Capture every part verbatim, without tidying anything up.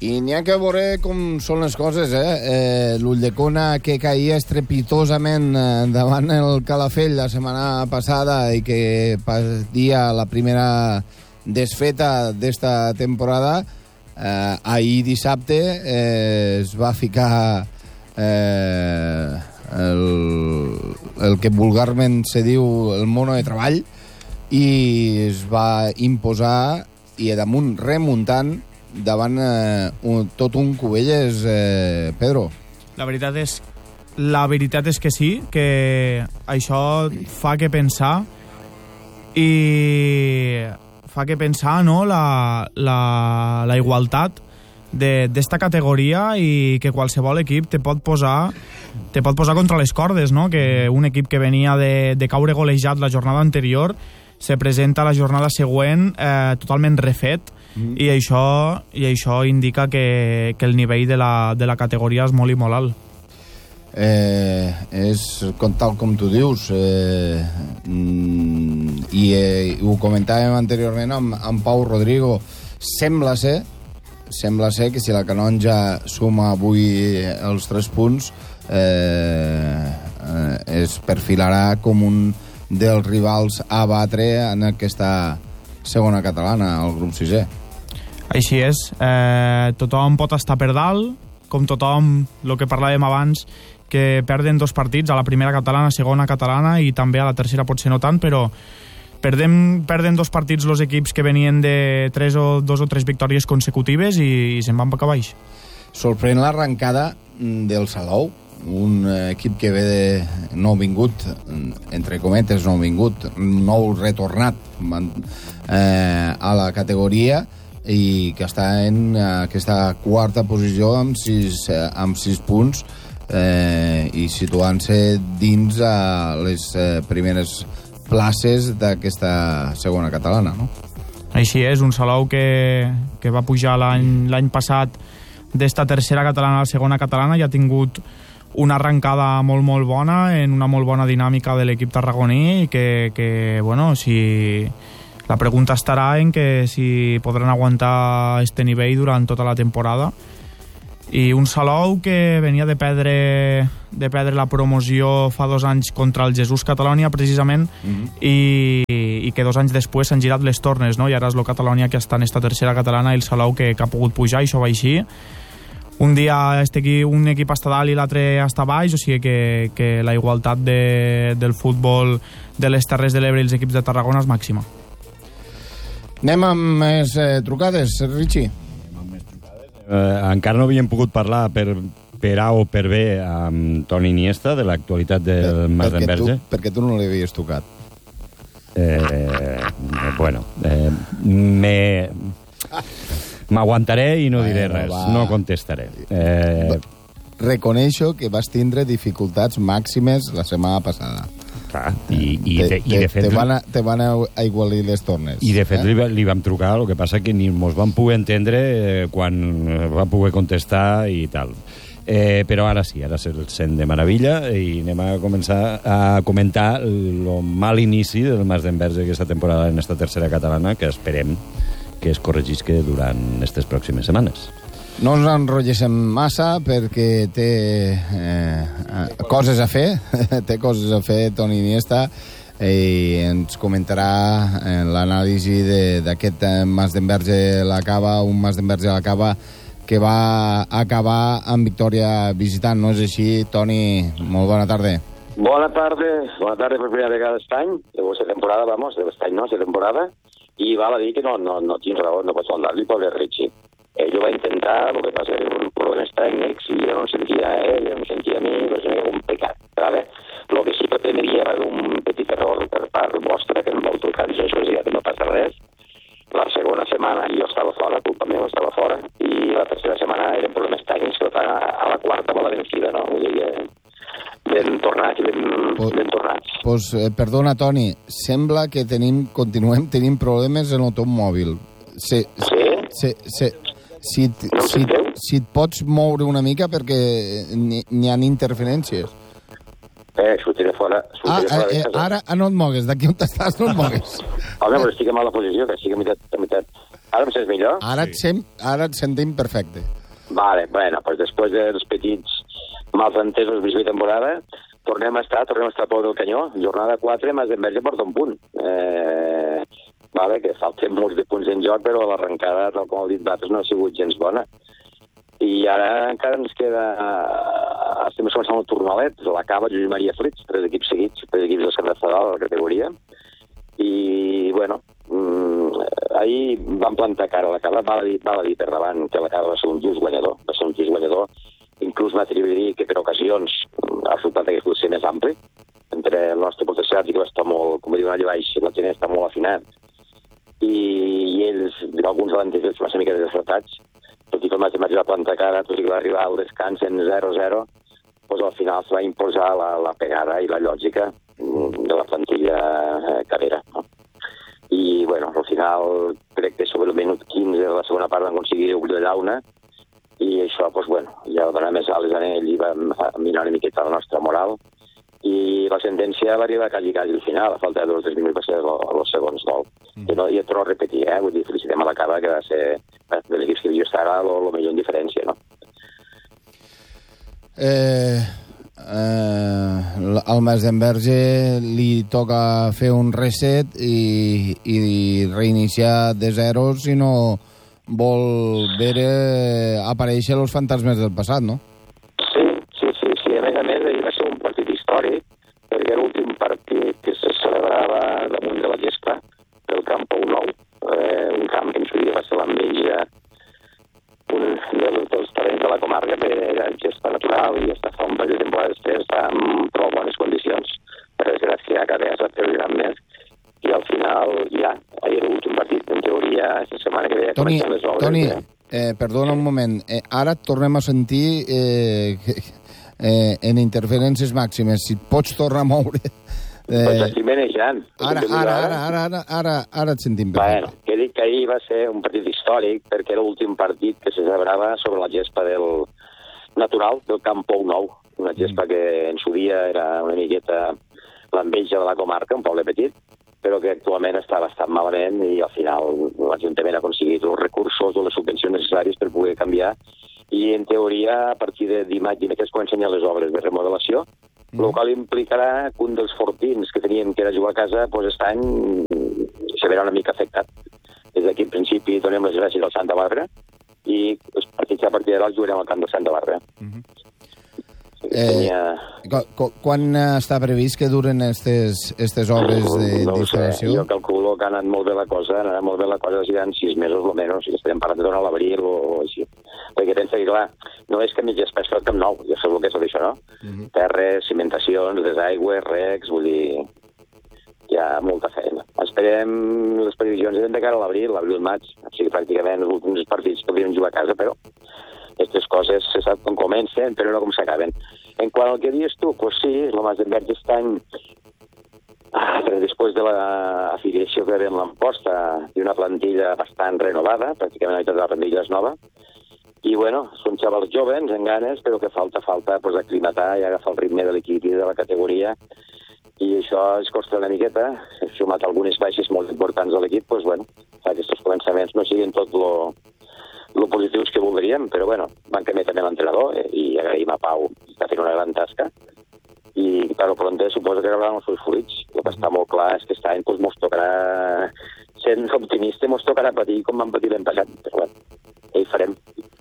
I n'hi ha que veure com són les coses, eh? eh L'Ulldecona, que caia estrepitosament davant el Calafell la setmana passada i que patia la primera desfeta d'esta temporada, eh, ahir dissabte eh, es va ficar eh, el, el que vulgarment se diu el mono de treball i es va imposar i damunt remuntant davant eh, un, tot un Cubelles, eh, Pedro. La veritat és la veritat és que sí, que això fa que pensar i fa que pensar, no?, la, la, la igualtat d'esta categoria i que qualsevol equip te pot posar te pot posar contra les cordes, no? Que un equip que venia de, de caure golejat la jornada anterior se presenta la jornada següent eh, totalment refet. Mm. I això i això indica que, que el nivell de la, de la categoria és molt i molt alt. Eh, és com tal com tu dius, eh, mm, i eh, ho comentàvem anteriorment amb, amb Pau Rodrigo. Sembla ser sembla ser que si la Canonja suma avui els tres punts eh, eh, es perfilarà com un dels rivals a batre en aquesta segona catalana, el grup sisè. Així és, eh, tothom pot estar per dalt, com tothom, el que parlàvem abans, que perden dos partits, a la primera catalana, segona catalana, i també a la tercera potser no tant, però perden, perden dos partits els equips que venien de tres o dos o tres victòries consecutives i, i se'n van cap a baix. Sorprèn l'arrencada del Salou, un equip que ve de nou vingut, entre cometes nou vingut, nou retornat eh, a la categoria, i que està en aquesta quarta posició amb sis, amb sis punts eh, i situant-se dins a les eh, primeres places d'aquesta segona catalana, no? Així és, un Salou que, que va pujar l'any l'any passat d'esta tercera catalana a la segona catalana i ha tingut una arrencada molt, molt bona, en una molt bona dinàmica de l'equip tarragoní i que, que bueno, si... La pregunta estarà en que si podran aguantar este nivell durant tota la temporada. I un Salou que venia de perdre, de perdre la promoció fa dos anys contra el Jesús Catalònia, precisament, mm-hmm. i, i que dos anys després s'han girat les tornes, no? I ara és el Catalònia que està en esta tercera catalana i el Salou que, que ha pogut pujar, i això va així. Un dia este aquí, un equip està dalt i l'altre està baix, o sigui que, que la igualtat de, del futbol de les Terres de l'Ebre i els equips de Tarragona és màxima. Anem amb més eh, trucades, Richie. Anem amb més trucades. Eh, encara no havíem pogut parlar per, per A o per B amb Toni Iniesta de l'actualitat del Mas d'Enverge. Perquè tu no l'havies tocat. Eh, bueno, eh, me... m'aguantaré i no diré bueno, res, va. no contestaré. Eh... Reconeixo que vas tindre dificultats màximes la setmana passada. Clar, i, i, te, de, i de fet... Te van, a, te van a aigualir les tornes. I de fet eh? li, li vam trucar, el que passa que ni mos vam poder entendre eh, quan va poder contestar i tal. Eh, però ara sí, ara se'l sent de meravella i anem a començar a comentar el mal inici del Mas d'Enverge aquesta temporada en esta tercera catalana, que esperem que es corregisca durant aquestes pròximes setmanes. No ens enrotllem massa perquè té eh, coses a fer, té coses a fer Toni Iniesta, i ens comentarà eh, l'anàlisi d'aquest Mas d'Enverge a la Cava, un Mas d'Enverge a la Cava que va acabar amb victòria visitant, no és així, Toni? Molt bona tarda. Bona tarda, bona tarda per primera vegada aquest any, de aquesta temporada, vamos, de aquest any no, aquesta temporada, i val a dir que no, no, no tinc raó, no pots parlar-li, pobre Richie. Ell ho va intentar, el que passa que un problemes tècnics, i jo no sentia a ell, no sentia a mi, doncs era un pecat, ¿vale? El que sí que tindria era un petit error per part vostra, que em vol trucar i això ja que no passa res. La segona setmana jo estava fora, culpa meva estava fora, i la tercera setmana eren problemes tècnics, que a la quarta me la vencida, no? Vull dir, ben tornats i ben, pues, ben tornats. Pues, eh, perdona, Toni, sembla que tenim, continuem tenint problemes en el teu mòbil. Se, sí? Se, se, si, no si, si et pots moure una mica perquè n'hi ha interferències. Eh, sortiré fora. Sortiré ah, fora eh, ara ah, no et mogues, d'aquí on estàs no et mogues. Home, però estic en mala posició, que estic a meitat, a meitat, Ara em sents millor? Ara, sí. et, sem, ara et sentim perfecte. Vale, bueno, pues després dels petits malentesos de temporada, tornem a estar, tornem a estar a Pou del Canyó, jornada quatre, Mas d'Enverge porta un punt. Eh, vale, que falten molts de punts en joc, però l'arrencada, tal com heu dit vosaltres, no ha sigut gens bona. I ara encara ens queda... Estem començant el tornalet, la Cava, Josep Maria Flits, tres equips seguits, tres equips de Serra Fedal, de la categoria. I, bueno, mmm, ahir vam plantar cara a la Cava, val a dir, val a dir per davant que la Cava va ser un just guanyador, va ser un just guanyador. Inclús m'atreviria a dir que per ocasions ha resultat que pot ser més ampli. Entre el nostre potencial que va estar molt, com diuen allà baix, la gent està molt afinat. I, i ells, alguns davanters, van ser mica desfratats. Tot i que el matemàtic va plantar cara, tot i que va arribar al descans en zero zero, doncs al final se va imposar la, la pegada i la lògica de la plantilla eh, carrera. No? I, bueno, al final, crec que sobre el minut quinze de la segona part van aconseguir obrir la llauna, i això, doncs, bueno, ja va donar més ales a ell i va mirar una miqueta la nostra moral. I la sentència va arribar quasi quasi al final, a falta de dos o tres minuts va ser els segons gol. Mm. I no, ja torno a repetir, eh? Vull dir, felicitem a la Cava, que va ser de l'equip que jo estava el millor en diferència, no? Eh, eh, al Mas d'Enverge li toca fer un reset i, i reiniciar de zero si no vol veure aparèixer els fantasmes del passat, no? Sí, sí, sí, sí. A més a més, va ser un partit històric, perquè era l'últim partit que se celebrava damunt de la gespa del camp Pou Nou, eh, un camp que en su dia va ser l'enveja un dels, dels talents de la comarca, que era gespa natural i està fa un parell de temporades després, està en prou bones condicions. Per desgràcia, cada vegada s'ha treballat més i al final ja, ahir era l'últim partit, en teoria, aquesta setmana que veia Toni, començar les obres. Toni, de... eh, perdona un moment, eh, ara et tornem a sentir eh, eh, en interferències màximes, si et pots tornar a moure. Eh, pues estic manejant. Ara, ara, ara, ara, ara, ara, ara et sentim bé. Bueno, que dic que ahir va ser un partit històric perquè era l'últim partit que se celebrava sobre la gespa del natural del camp Pou Nou, una gespa que en su dia era una miqueta l'enveja de la comarca, un poble petit, però que actualment està bastant malament i al final l'Ajuntament ha aconseguit els recursos o les subvencions necessàries per poder canviar i en teoria a partir de dimarts dimecres comencen ja les obres de remodelació, mm. el qual implicarà que un dels fortins que teníem que era jugar a casa doncs aquest any se verà una mica afectat. Des d'aquí en principi donem les gràcies al Santa Bàrbara i els partits a partir d'ara els jugarem al camp del Santa Bàrbara. Mm-hmm. Eh, quan està previst que duren aquestes obres d'instal·lació? No jo calculo que ha anat molt bé la cosa, ha anat molt bé la cosa, si eren sis mesos o menys, si estarem parlant de tornar a l'abril o així. Perquè pensa que, clar, no és que mig espai el Camp Nou, ja sabeu què és això, no? Uh-huh. Terres, cimentacions, desaigües, recs, vull dir, hi ha molta feina. Esperem les previsions de cara a l'abril, l'abril-maig, o sigui, pràcticament els últims partits que podríem jugar a casa, però aquestes coses se sap com comencen, però no com s'acaben. En quant al que dius tu, pues sí, el Mas d'Enverge aquest any, ah, després de l'afiliació que ve en l'emposta, i una plantilla bastant renovada, pràcticament la meitat de la plantilla és nova, i bueno, són xavals joves, en ganes, però que falta, falta pues, aclimatar i agafar el ritme de l'equip i de la categoria, i això es costa una miqueta, he sumat algunes baixes molt importants a l'equip, doncs bueno, aquests començaments no siguin tot lo el positius que voldríem, però bueno, van canviar també l'entrenador eh, i agraïm a Pau, està fent una gran tasca i però pronto suposo que acabaran els seus fruits. El que està molt clar és que aquest any doncs, mos tocarà, sent optimista, mos tocarà patir com vam patir l'any passat, però bueno, ja hi farem.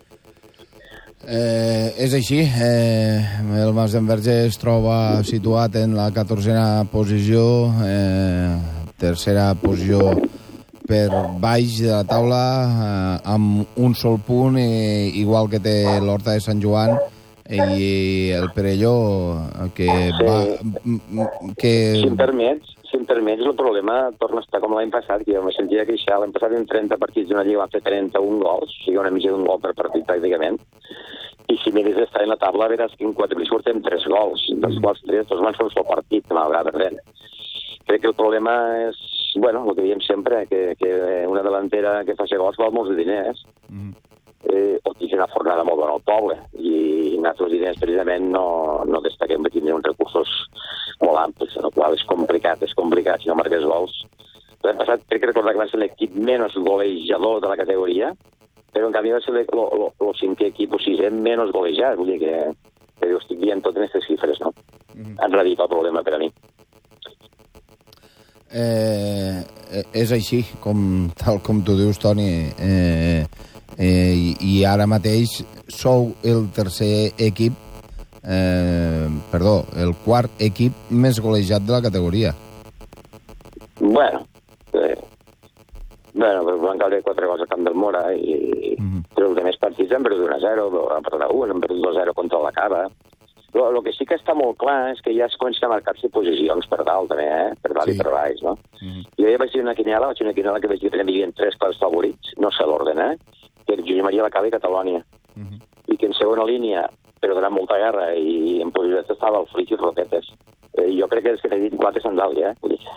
Eh, és així, eh, el Mas d'Enverge es troba situat en la catorzena posició, eh, tercera posició per baix de la taula, eh, amb un sol punt, eh, igual que té l'Horta de Sant Joan i el Perelló, que sí. va... Que... Si em permets, si em permets, el problema torna a estar com l'any passat, que jo me sentia queixar. L'any passat en trenta partits d'una lliga van fer trenta-un gols, o sigui, una mitja d'un gol per partit pràcticament. I si mires estar en la taula, veràs que en quatre partits portem tres gols, dels quals tres, dos van fer un sol partit, malgrat perdent. Crec que el problema és, bueno, el que diem sempre, que, que una delantera que fa gols val molts de diners, mm. eh, o té una fornada molt bona al poble, i nosaltres diners precisament no, no destaquem que tindrem uns recursos molt amplis, en el qual és complicat, és complicat, si no marques gols, L'any passat crec que recordar que va ser l'equip menys golejador de la categoria, però en canvi va ser el cinquè equip o sisè menys golejat, vull dir que, que ho estic dient tot en aquestes xifres, no? Mm-hmm. Han radit el problema per a mi. Eh, és així, com, tal com tu dius, Toni, eh, eh, i, i ara mateix sou el tercer equip, eh, perdó, el quart equip més golejat de la categoria. Bueno, eh, bueno, però van caure quatre gols al Camp del Mora i mm-hmm. però els altres partits han perdut un a zero, han perdut un, han perdut dos a zero contra la Cava. El que sí que està molt clar és que ja es comencen a marcar-se posicions per dalt, també, eh? Per dalt sí. I per baix, no? Mm-hmm. Jo ja vaig dir una quiniela, vaig dir una quiniela que vaig dir que hi havia tres clars favorits, no sé l'ordre, eh? Que Josep Maria la Cava i Catalònia. Mm-hmm. I que en segona línia, però donant molta guerra, i en posibilitat estava el Flix i Roquetes. Eh, jo crec que és que n'he dit quatre sandals, ja, eh? Vull dir.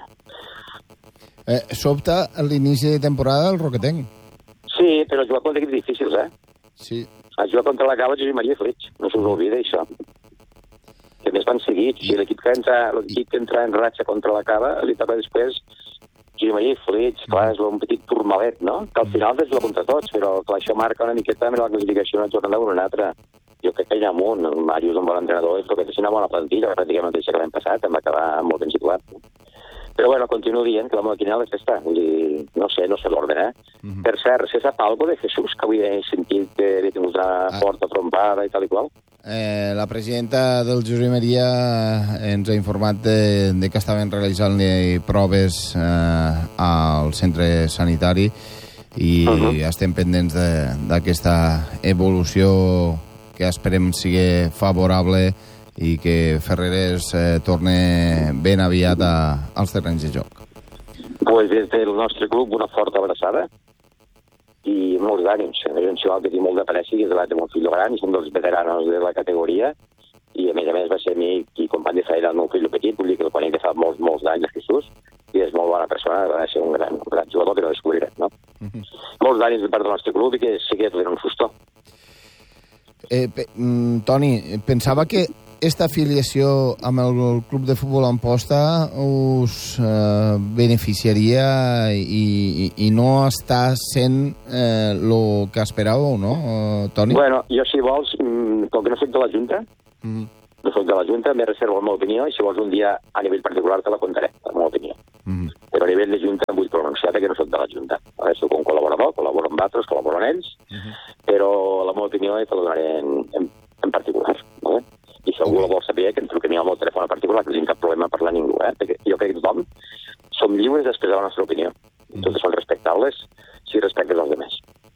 Eh, sobta l'inici de temporada el Roquetenc. Sí, però jugar contra equips difícils, eh? Sí. A jugar contra la Cava, Josep Maria i Flix. No se us oblida, això. Que més van seguits. Si l'equip que entra, l'equip que entra en ratxa contra la Cava, li toca després Josep Maria i Flix. Clar, és un petit turmalet, no? Que al final és la contra tots, però clar, això marca una miqueta més la classificació una jornada o una altra. Jo crec que allà amunt, el Màrius, un bon entrenador, és que és una bona plantilla, pràcticament mateixa que l'any passat, em va acabar molt ben situat. Però bueno, continuo dient que la meva quiniela és aquesta. Vull dir, no sé, no sé l'ordre, eh? Mm-hmm. Per cert, se sap alguna de Jesús, que avui he sentit que havia tingut una ah. forta trompada i tal i qual? Eh, la presidenta del Josep Maria ens ha informat de, de que estaven realitzant-li proves eh, al centre sanitari i uh-huh. estem pendents d'aquesta evolució que esperem sigui favorable i que Ferreres eh, torne ben aviat a, als terrenys de joc. Pues des del nostre club una forta abraçada i molts d'ànims. És un xaval que té molt de pareixia, que és de l'edat de mon fill gran, i som dels veteranos de la categoria, i a més a més va ser amic i company de feina del meu fill petit, vull dir que el conec de fa molts, molts d'anys, de Jesús, i és molt bona persona, va ser un gran, un gran jugador que no descobrirem, no? Mm-hmm. Molts d'ànims de part del nostre club i que sí que és un fustó. Eh, pe, mm, Toni, pensava que esta afiliació amb el club de futbol Amposta us eh, beneficiaria i, i, i no està sent eh, lo que esperàveu, no, eh, Toni? Bueno, jo, si vols, com que no soc de la Junta, mm. no soc de la Junta, m'he reservat la meva opinió i si vols un dia a nivell particular te la contaré, la meva opinió. Mm. Però a nivell de Junta em vull pronunciar que no soc de la Junta. Ara soc un col·laborador, col·laboro amb altres, col·laboro amb ells, mm-hmm. però la meva opinió te la donaré en, en, en particular, no? I si algú okay. vol saber que em truqui a mi al meu telèfon particular, que no tinc cap problema a parlar a ningú, eh? Perquè jo crec que tothom som lliures d'expressar la nostra opinió. Mm. Totes són respectables si respectes els altres.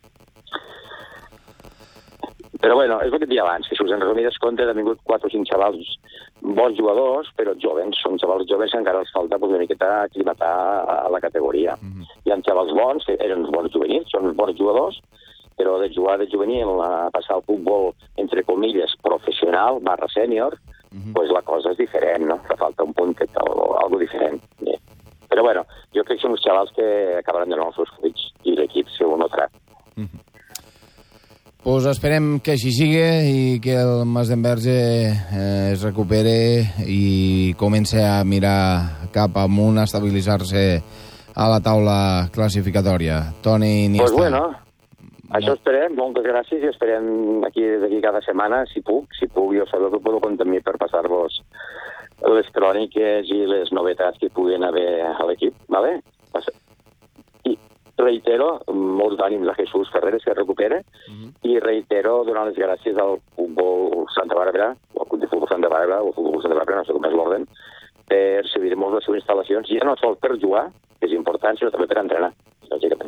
Però bueno, és el que et deia abans, que si us en resumides comptes han vingut quatre o cinc xavals bons jugadors, però jovens, són xavals jovens que encara els falta pues, una miqueta aclimatar a la categoria. Mm. Hi ha xavals bons, que eren uns bons juvenils, són uns bons jugadors, però de jugar de juvenil a passar al futbol, entre comilles, professional, barra sènior, uh-huh. pues la cosa és diferent, no? Que falta un puntet o algo diferent. Yeah. Però bueno, jo crec que són uns xavals que acabaran de donar els seus fruits i l'equip se ho notarà. Uh-huh. Pues esperem que així sigui i que el Mas d'Enverge eh, es recupere i comence a mirar cap amunt, a estabilitzar-se a la taula classificatòria. Toni Iniesta. Pues bueno, això esperem, moltes gràcies, i esperem aquí des d'aquí cada setmana, si puc, si puc, jo sabeu que podeu comptar amb mi per passar-vos les cròniques i les novetats que puguin haver a l'equip, ¿vale? I reitero, molts d'ànims a Jesús Ferreres, que es recupera, uh-huh. i reitero donar les gràcies al futbol Santa Bàrbara, o al club de futbol Santa Bàrbara, o al futbol Santa Bàrbara, no sé com és l'orden, per servir-nos les seves instal·lacions, ja no sols per jugar, que és important, sinó també per entrenar, lògicament.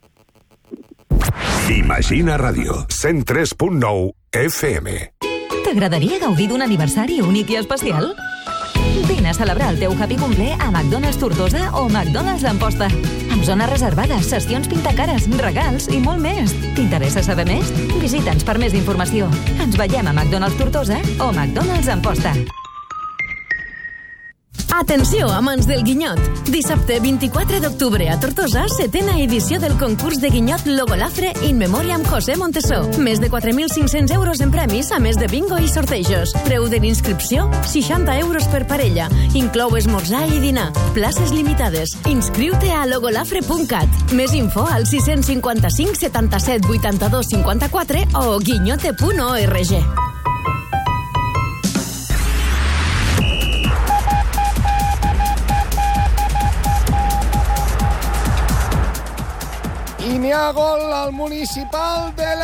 Imagina Ràdio, cent tres punt nou F M. T'agradaria gaudir d'un aniversari únic i especial? Vine a celebrar el teu happy cumple a McDonald's Tortosa o McDonald's Amposta. Amb zones reservades, sessions pintacares, regals i molt més. T'interessa saber més? Visita'ns per més informació. Ens veiem a McDonald's Tortosa o McDonald's Amposta. Atenció, amants del guinyot! Dissabte vint-i-quatre d'octubre a Tortosa, setena edició del concurs de guinyot Logolafre in memoriam José Montesó. Més de quatre mil cinc-cents euros en premis, a més de bingo i sortejos. Preu de l'inscripció, seixanta euros per parella. Inclou esmorzar i dinar. Places limitades. Inscriu-te a logolafre punt cat. Més info al sis cinquanta-cinc setanta-set vuitanta-dos cinquanta-quatre o guinyote punt org. I n'hi ha gol al municipal de la